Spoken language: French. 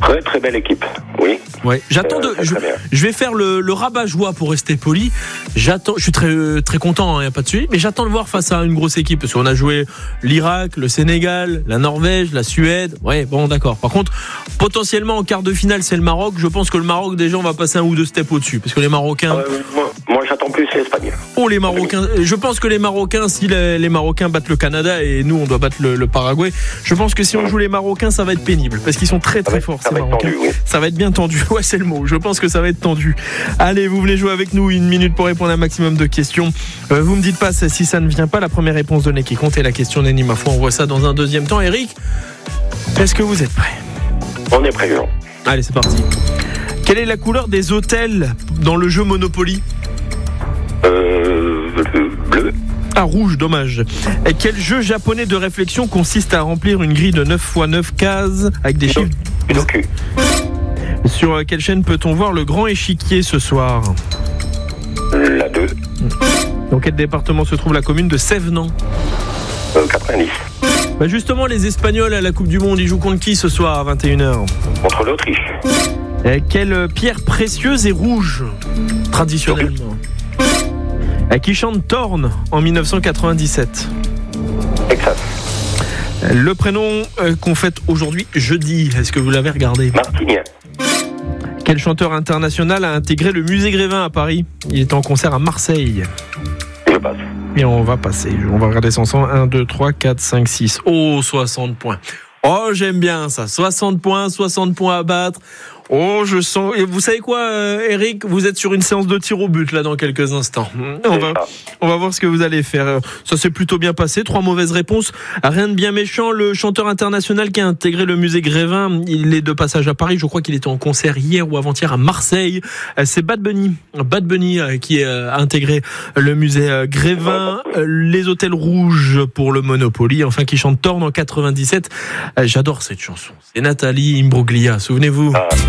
Très très belle équipe, oui. Ouais. Je vais faire le rabat-joie pour rester poli. Je suis très content, il n'y a pas de suite, mais j'attends de voir face à une grosse équipe, parce qu'on a joué l'Irak, le Sénégal, la Norvège, la Suède. Ouais, bon, d'accord. Par contre, potentiellement en quart de finale, c'est le Maroc. Je pense que le Maroc, déjà, on va passer un ou deux steps au-dessus, parce que les Marocains. Moi, j'attends plus l'Espagne. Oh, les Marocains. Je pense que les Marocains, si les Marocains battent le Canada et nous, on doit battre le Paraguay, je pense que si on joue les Marocains, ça va être pénible, parce qu'ils sont très très forts. Ça va être tendu, oui. Ça va être bien tendu. Ouais, c'est le mot. Je pense que ça va être tendu. Allez, vous venez jouer avec nous 1 minute pour répondre à un maximum de questions. Vous me dites pas si ça ne vient pas. La première réponse donnée qui compte et la question n'est ni ma foi. On voit ça dans un deuxième temps. Eric, est-ce que vous êtes prêts ? On est prêts, Jean. Allez, c'est parti. Quelle est la couleur des hôtels dans le jeu Monopoly ? Bleu. Ah, rouge, dommage. Et quel jeu japonais de réflexion consiste à remplir une grille de 9 x 9 cases avec des chiffres ? Sudoku. Sur quelle chaîne peut-on voir le grand échiquier ce soir ? La 2. Dans quel département se trouve la commune de Sévenant ? 90. Bah justement, les Espagnols à la Coupe du Monde, ils jouent contre qui ce soir à 21h ? Contre l'Autriche. Quelle pierre précieuse et rouge, traditionnellement ? Qui chante Torn en 1997 ? Texas. Le prénom qu'on fête aujourd'hui, jeudi, est-ce que vous l'avez regardé ? Martignan. Quel chanteur international a intégré le musée Grévin à Paris ? Il est en concert à Marseille. Je passe. Et on va passer. On va regarder ça ensemble. 1, 2, 3, 4, 5, 6. Oh, 60 points. Oh, j'aime bien ça. 60 points à battre. Oh, je sens. Et vous savez quoi, Eric ? Vous êtes sur une séance de tir au but là dans quelques instants. On va voir ce que vous allez faire. Ça s'est plutôt bien passé. 3 mauvaises réponses. Rien de bien méchant. Le chanteur international qui a intégré le musée Grévin, il est de passage à Paris. Je crois qu'il était en concert hier ou avant-hier à Marseille. C'est Bad Bunny. Qui a intégré le musée Grévin. Les hôtels rouges pour le Monopoly. Enfin, qui chante Torn en 97. J'adore cette chanson. C'est Nathalie Imbruglia. Souvenez-vous.